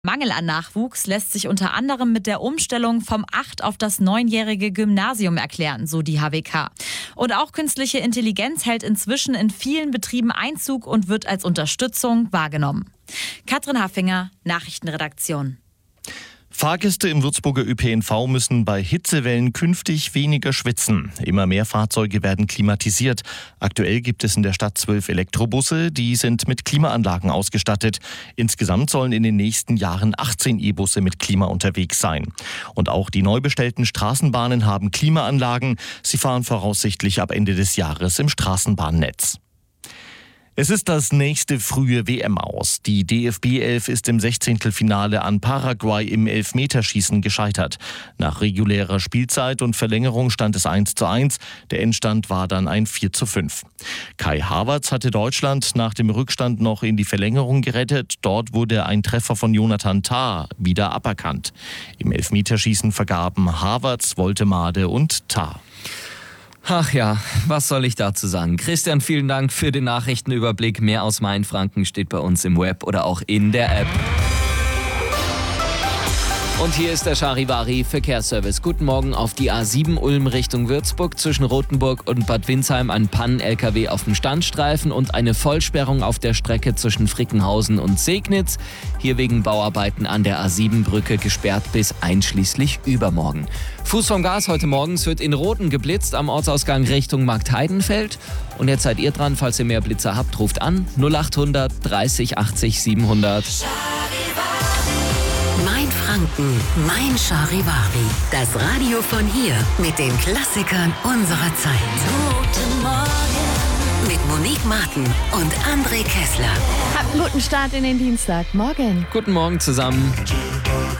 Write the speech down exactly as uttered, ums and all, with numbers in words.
Mangel an Nachwuchs lässt sich unter anderem mit der Umstellung vom acht- auf das neunjährige Gymnasium erklären, so die H W K. Und auch künstliche Intelligenz hält inzwischen in vielen Betrieben Einzug und wird als Unterstützung wahrgenommen. Katrin Haffinger, Nachrichtenredaktion. Fahrgäste im Würzburger Ö P N V müssen bei Hitzewellen künftig weniger schwitzen. Immer mehr Fahrzeuge werden klimatisiert. Aktuell gibt es in der Stadt zwölf Elektrobusse, die sind mit Klimaanlagen ausgestattet. Insgesamt sollen in den nächsten Jahren achtzehn E-Busse mit Klima unterwegs sein. Und auch die neu bestellten Straßenbahnen haben Klimaanlagen. Sie fahren voraussichtlich ab Ende des Jahres im Straßenbahnnetz. Es ist das nächste frühe W M-Aus. Die D F B elf ist im Sechzehntelfinale an Paraguay im Elfmeterschießen gescheitert. Nach regulärer Spielzeit und Verlängerung stand es eins zu eins. Der Endstand war dann ein vier zu fünf. Kai Havertz hatte Deutschland nach dem Rückstand noch in die Verlängerung gerettet. Dort wurde ein Treffer von Jonathan Tah wieder aberkannt. Im Elfmeterschießen vergaben Havertz, Woltemade und Tah. Ach ja, was soll ich dazu sagen? Christian, vielen Dank für den Nachrichtenüberblick. Mehr aus Mainfranken steht bei uns im Web oder auch in der App. Und hier ist der Charivari Verkehrsservice. Guten Morgen. Auf die A sieben Ulm Richtung Würzburg zwischen Rothenburg und Bad Windsheim ein Pannen-L K W auf dem Standstreifen und eine Vollsperrung auf der Strecke zwischen Frickenhausen und Segnitz. Hier wegen Bauarbeiten an der A sieben Brücke gesperrt bis einschließlich übermorgen. Fuß vom Gas heute Morgen. Es wird in Rothen geblitzt am Ortsausgang Richtung Marktheidenfeld. Und jetzt seid ihr dran, falls ihr mehr Blitzer habt, ruft an null achthundert dreißig achtzig siebenhundert. Mainfranken, mein Charivari. Das Radio von hier mit den Klassikern unserer Zeit. Guten Morgen. Mit Monique Martin und André Kessler. Habt einen guten Start in den Dienstag. Morgen. Guten Morgen zusammen.